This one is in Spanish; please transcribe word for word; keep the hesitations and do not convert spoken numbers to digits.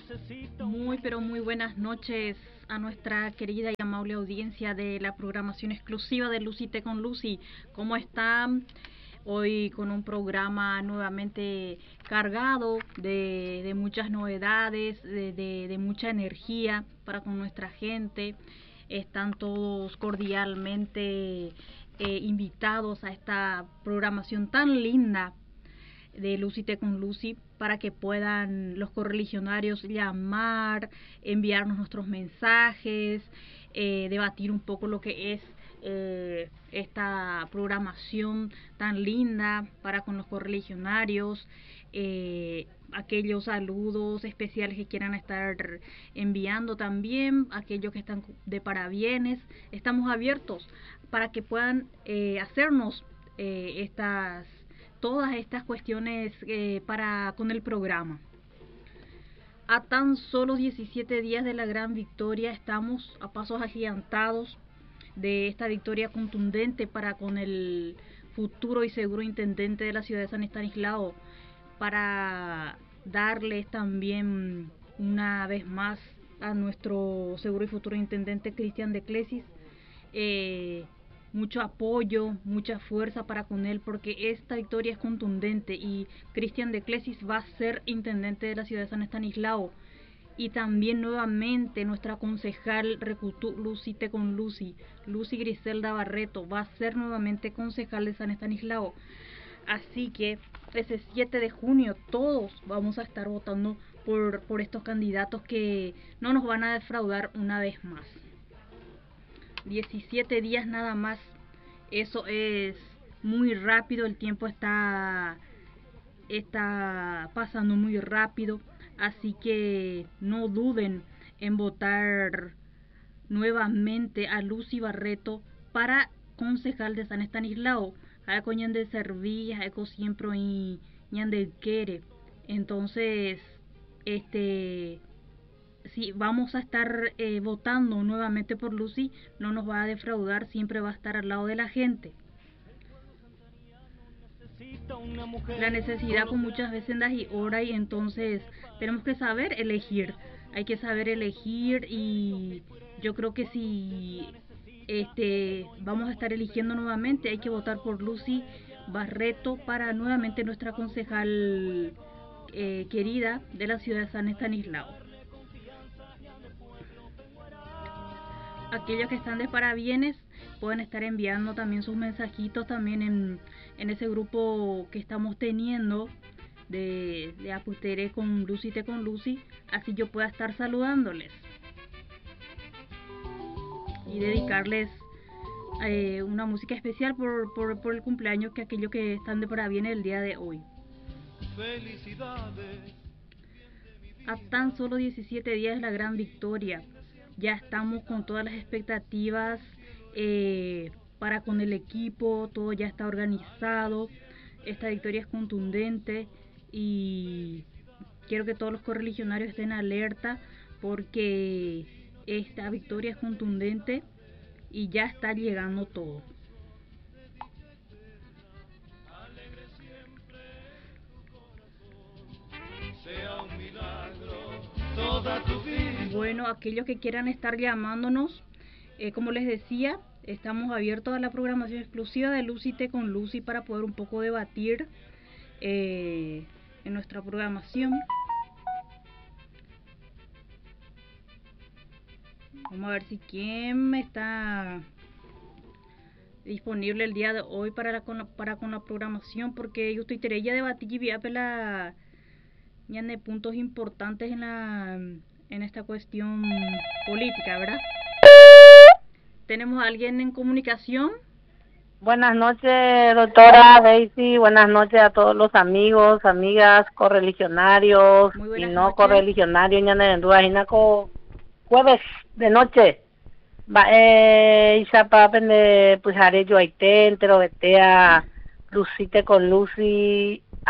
Muy, pero muy buenas noches a nuestra querida y amable audiencia de la programación exclusiva de Lucy Te con Lucy. ¿Cómo están? Hoy con un programa nuevamente cargado de, de muchas novedades, de, de, de mucha energía para con nuestra gente. Están todos cordialmente eh, invitados a esta programación tan linda de Lucy Te con Lucy, para que puedan los correligionarios llamar, enviarnos nuestros mensajes, eh, debatir un poco lo que es eh, esta programación tan linda para con los correligionarios, eh, aquellos saludos especiales que quieran estar enviando también, aquellos que están de parabienes. Estamos abiertos para que puedan eh, hacernos eh, estas todas estas cuestiones eh, para con el programa. A tan solo diecisiete días de la gran victoria, estamos a pasos agigantados de esta victoria contundente para con el futuro y seguro intendente de la ciudad de San Estanislao, para darles también una vez más a nuestro seguro y futuro intendente Cristian de Clesis eh, mucho apoyo, mucha fuerza para con él, porque esta victoria es contundente y Cristian de Clesis va a ser intendente de la ciudad de San Estanislao. Y también nuevamente nuestra concejal Recutú Lucy Te con Lucy, Lucy Griselda Barreto, va a ser nuevamente concejal de San Estanislao. Así que ese siete de junio todos vamos a estar votando por, por estos candidatos que no nos van a defraudar una vez más. diecisiete días nada más, eso es muy rápido, el tiempo está está pasando muy rápido, así que no duden en votar nuevamente a Lucy Barreto para concejal de San Estanislao. Jaco ñande serví, jaco siempre y ñande quiere. Entonces, este si vamos a estar eh, votando nuevamente por Lucy, no nos va a defraudar, siempre va a estar al lado de la gente. La necesidad con muchas veces y hora, y entonces tenemos que saber elegir, hay que saber elegir, y yo creo que si este vamos a estar eligiendo nuevamente, hay que votar por Lucy Barreto para nuevamente nuestra concejal eh, querida de la ciudad de San Estanislao. Aquellos que están de parabienes pueden estar enviando también sus mensajitos también en, en ese grupo que estamos teniendo de, de Aputere con Lucy Te con Lucy, así yo pueda estar saludándoles y dedicarles eh, una música especial por, por, por el cumpleaños que aquellos que están de parabienes el día de hoy. Felicidades. A tan solo diecisiete días de la gran victoria, ya estamos con todas las expectativas eh, para con el equipo, todo ya está organizado, esta victoria es contundente y quiero que todos los correligionarios estén alerta, porque esta victoria es contundente y ya está llegando todo. Bueno, aquellos que quieran estar llamándonos, eh, como les decía, estamos abiertos a la programación exclusiva de Lucy Te con Lucy para poder un poco debatir eh, en nuestra programación. Vamos a ver si quién está disponible el día de hoy para la, con la, para con la programación, porque yo estoy tereya debatir y vía pela ya de puntos importantes en la en esta cuestión política, ¿verdad? ¿Tenemos a alguien en comunicación? Buenas noches, doctora Daisy. Buenas noches a todos los amigos, amigas, correligionarios y no noches. correligionarios. Ya en Duajinaco, jueves de noche. Va, eh, Isapa, pende, pues haré yo aite, entero, vete a Lucy Te con Lucy,